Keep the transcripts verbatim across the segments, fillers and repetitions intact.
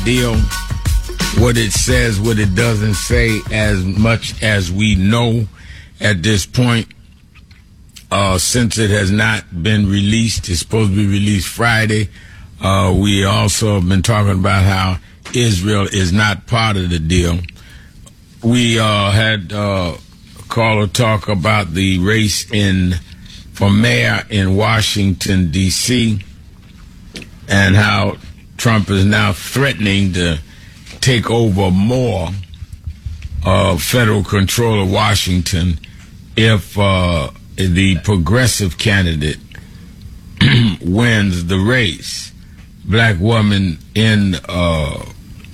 deal, what it says, what it doesn't say, as much as we know at this point. Uh, since it has not been released, it's supposed to be released Friday. Uh, we also have been talking about how Israel is not part of the deal. We uh, had uh, a caller talk about the race in for mayor in Washington, D C, and how Trump is now threatening to take over more uh, federal control of Washington if uh, the progressive candidate wins the race. Black woman in uh,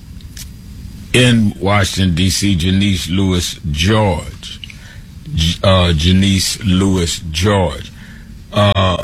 in Washington, D C, Janice Lewis George. Uh, Janice Lewis George. Uh,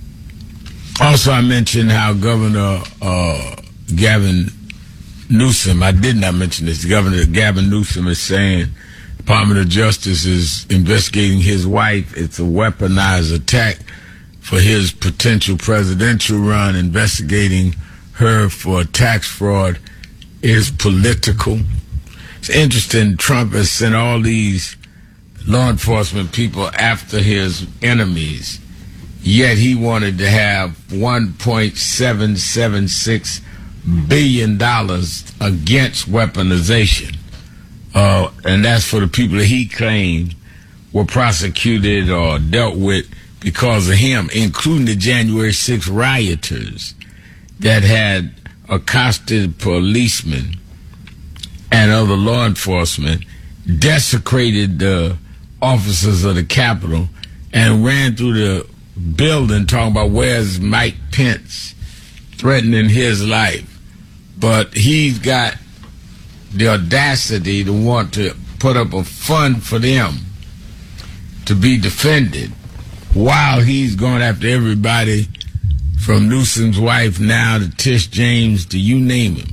also, I mentioned how Governor uh, Gavin Newsom, I did not mention this, Governor Gavin Newsom is saying Department of Justice is investigating his wife. It's a weaponized attack for his potential presidential run. Investigating her for tax fraud is political. It's interesting. Trump has sent all these law enforcement people after his enemies, yet he wanted to have one point seven seven six billion dollars against weaponization. Uh, and that's for the people that he claimed were prosecuted or dealt with because of him, including the January sixth rioters that had accosted policemen and other law enforcement, desecrated the officers of the Capitol, and ran through the building talking about where's Mike Pence, threatening his life. But he's got the audacity to want to put up a fund for them to be defended while he's going after everybody from Newsom's wife now to Tish James to you name him.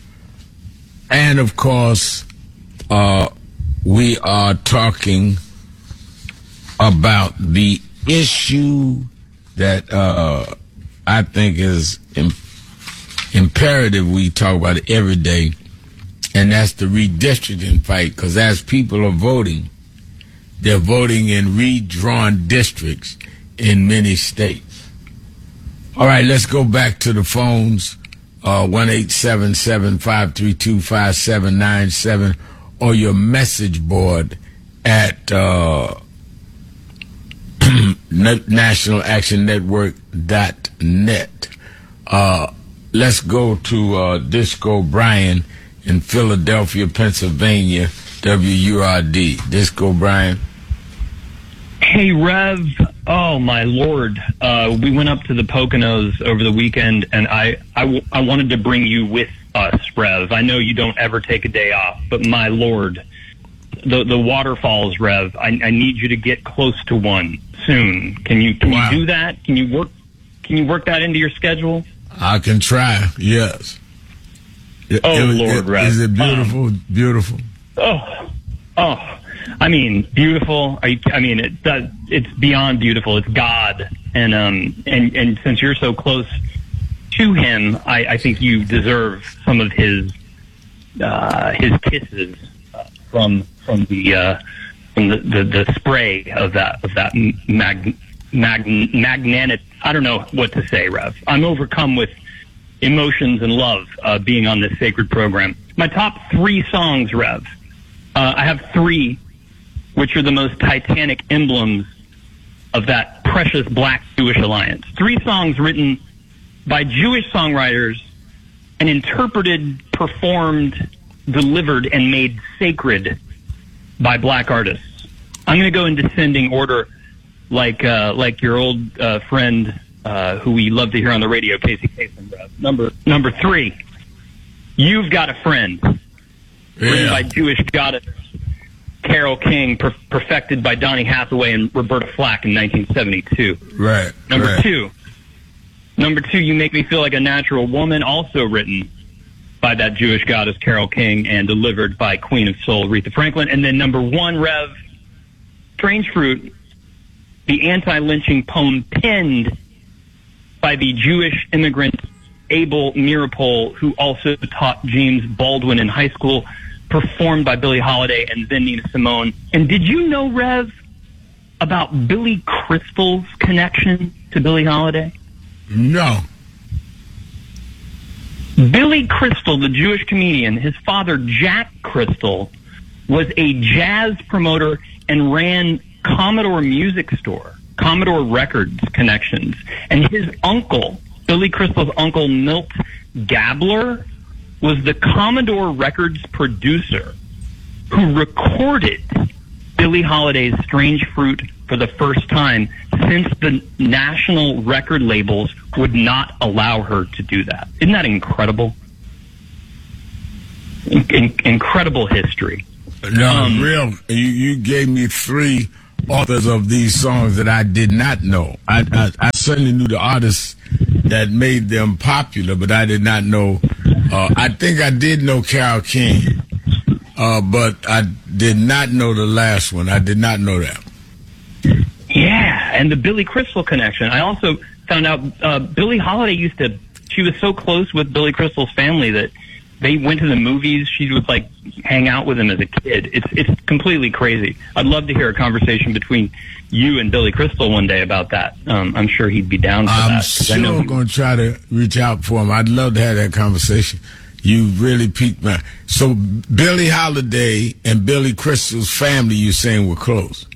And, of course, uh, we are talking about the issue that uh, I think is im- imperative we talk about it every day, and that's the redistricting fight, because as people are voting, they're voting in redrawn districts in many states. All right, let's go back to the phones, uh, one eight seven seven, five three two, five seven nine seven, or your message board at uh, national action network dot net. Uh, let's go to uh, Disco Brian in Philadelphia, Pennsylvania, W U R D. Disco Brian. Hey, Rev. Oh, my Lord. Uh, we went up to the Poconos over the weekend, and I, I, w- I wanted to bring you with us, Rev. I know you don't ever take a day off, but my Lord, the the waterfalls, Rev, I, I need you to get close to one soon. Can you can wow. you do that? Can you work Can you work that into your schedule? I can try, yes. It, oh, it, Lord, it, Rev. Is it beautiful? Um, beautiful. Oh, oh. I mean, beautiful. Are you, I mean, it does, it's beyond beautiful. It's God, and um, and and since you're so close to Him, I, I think you deserve some of His uh, His kisses from from the uh, from the, the, the spray of that of that mag, mag, magnetic. I don't know what to say, Rev. I'm overcome with emotions and love uh, being on this sacred program. My top three songs, Rev. Uh, I have three, which are the most titanic emblems of that precious Black Jewish alliance. Three songs written by Jewish songwriters and interpreted, performed, delivered, and made sacred by Black artists. I'm going to go in descending order, like uh, like your old uh, friend uh, who we love to hear on the radio, Casey Kasem. Number number three, You've Got a Friend, yeah. written by Jewish goddess Carole King, per- perfected by Donny Hathaway and Roberta Flack in nineteen seventy-two. Right. Number right. two. Number two, You Make Me Feel Like a Natural Woman, also written by that Jewish goddess Carole King and delivered by Queen of Soul Aretha Franklin. And then number one, Rev, Strange Fruit, the anti-lynching poem penned by the Jewish immigrant Abel Meeropol, who also taught James Baldwin in high school, performed by Billie Holiday and then Nina Simone. And did you know, Rev, about Billy Crystal's connection to Billie Holiday? No. Billy Crystal, the Jewish comedian, his father, Jack Crystal, was a jazz promoter and ran Commodore Music Store, Commodore Records Connections. And his uncle, Billy Crystal's uncle, Milt Gabler, was the Commodore Records producer who recorded Billie Holiday's Strange Fruit for the first time, since the national record labels would not allow her to do that. Isn't that incredible? In- in- incredible history. No, Um, real. You, you gave me three authors of these songs that I did not know. I, I, I certainly knew the artists that made them popular, but I did not know. Uh, I think I did know Carole King, uh, but I did not know the last one. I did not know that. Yeah, and the Billy Crystal connection. I also found out uh, Billie Holiday used to, she was so close with Billy Crystal's family that they went to the movies. She would, like, hang out with him as a kid. It's it's completely crazy. I'd love to hear a conversation between you and Billy Crystal one day about that. Um, I'm sure he'd be down for I'm that. sure I know I'm going to try to reach out for him. I'd love to have that conversation. You really piqued my... So Billie Holiday and Billy Crystal's family, you saying, were close?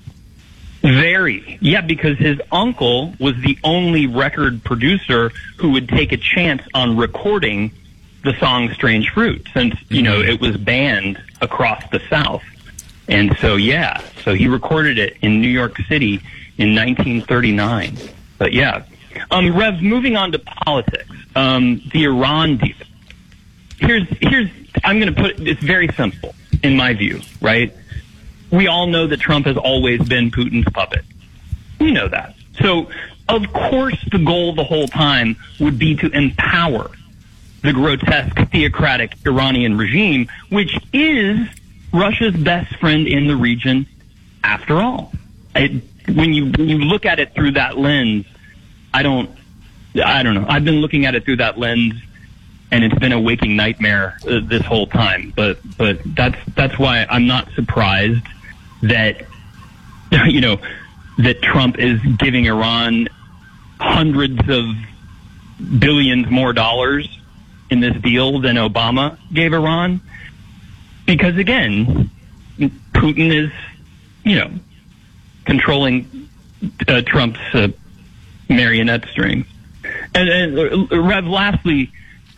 Very. Yeah, because his uncle was the only record producer who would take a chance on recording the song Strange Fruit, since, you know, it was banned across the South. And so, yeah, so he recorded it in New York City in nineteen thirty-nine. But, yeah. Um, Rev, moving on to politics, um, the Iran deal. Here's, here's, I'm going to put it, it's very simple, in my view, right? We all know that Trump has always been Putin's puppet. We know that. So, of course, the goal the whole time would be to empower the grotesque, theocratic Iranian regime, which is Russia's best friend in the region after all. It, when you when you look at it through that lens, I don't, I don't know. I've been looking at it through that lens, and it's been a waking nightmare uh, this whole time. But but that's that's why I'm not surprised that, you know, that Trump is giving Iran hundreds of billions more dollars in this deal than Obama gave Iran. Because, again, Putin is, you know, controlling uh, Trump's uh, marionette strings. And, and uh, Rev, lastly,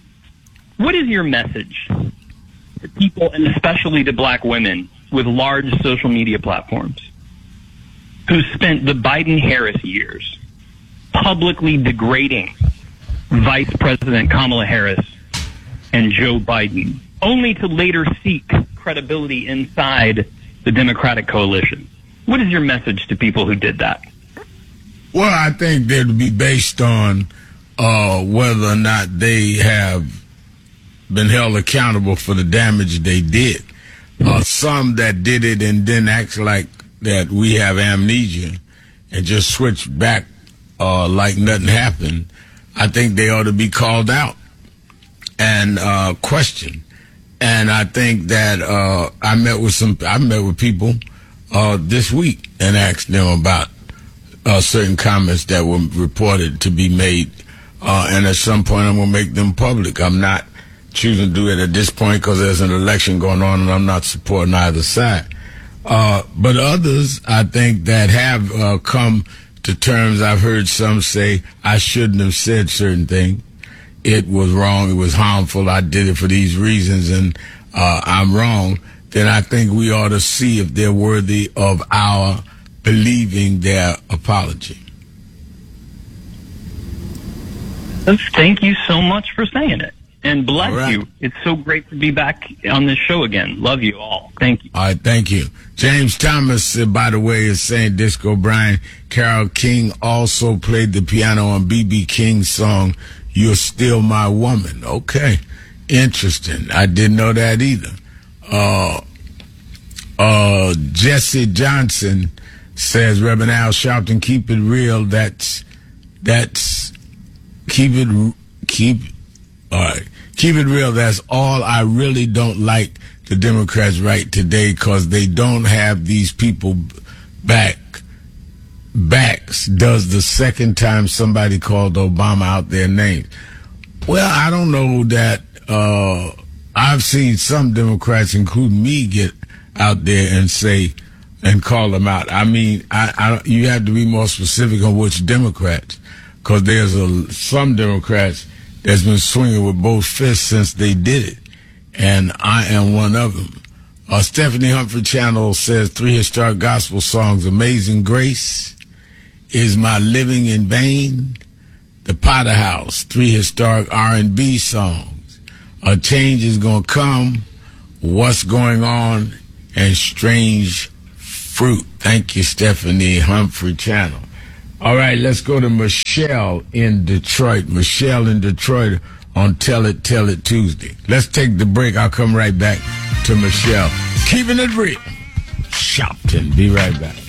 what is your message to people, and especially to black women with large social media platforms, who spent the Biden-Harris years publicly degrading Vice President Kamala Harris and Joe Biden, only to later seek credibility inside the Democratic coalition? What is your message to people who did that? Well, I think that would be based on uh, whether or not they have been held accountable for the damage they did. Uh, some that did it and then act like that we have amnesia and just switch back uh, like nothing happened. I think they ought to be called out and uh, questioned. And I think that uh, I met with some, I met with people uh, this week and asked them about uh, certain comments that were reported to be made. Uh, and at some point, I'm going to make them public. I'm not choosing to do it at this point because there's an election going on and I'm not supporting either side. Uh, but others, I think, that have uh, come to terms, I've heard some say, I shouldn't have said certain things. It was wrong, it was harmful, I did it for these reasons, and uh, I'm wrong. Then I think we ought to see if they're worthy of our believing their apology. Thank you so much for saying it. And bless right. you. It's so great to be back on this show again. Love you all. Thank you. All right, thank you. James Thomas, uh, by the way, is saying Disco Brian. Carole King also played the piano on B B King's song, You're Still My Woman. Okay, interesting. I didn't know that either. Uh, uh, Jesse Johnson says, Reverend Al Sharpton, keep it real. That's, that's, keep it keep, all right, keep it real. That's all. I really don't like the Democrats right today because they don't have these people back. Backs does the second time somebody called Obama out their names. Well, I don't know that. Uh, I've seen some Democrats, including me, get out there and say and call them out. I mean, I, I you have to be more specific on which Democrats, because there's a, some Democrats that's been swinging with both fists since they did it, and I am one of them. Uh, Stephanie Humphrey Channel says three historic gospel songs: "Amazing Grace," "Is My Living in Vain," "The Potter House." Three historic R and B songs: "A Change Is Gonna Come," "What's Going On," and "Strange Fruit." Thank you, Stephanie Humphrey Channel. All right, let's go to Michelle in Detroit. Michelle in Detroit on Tell It, Tell It Tuesday. Let's take the break. I'll come right back to Michelle. Keeping it real. Shopton. Be right back.